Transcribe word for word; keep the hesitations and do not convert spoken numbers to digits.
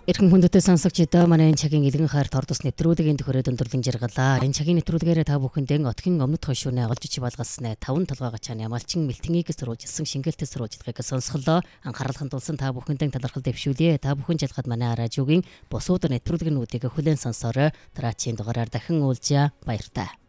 Эрхэм хүндэтэй сонсогчдоо манай энэ цагийн илгэн хайр тордос нэвтрүүлгийн төхөрөд өндөрлөн жаргалаа. Энэ цагийн нэвтрүүлгээрээ та бүхэндээ отгийн өмнөд хойшууны агалж чи балгаснаа таван толгойгоо чааны ямалчин мэлтгийг сурвалжилсан шингээлтэй сурвалжилгааг сонсголоо. Анхаарлахын тулсан та бүхэндээ талархал дэвшүүлье. Та бүхэн жалгаад манай радиогийн бусууд нэвтрүүлгэнүүдийг хүлээн сонсорой. Дараагийн дугаараар дахин уулзъя. Баяртай.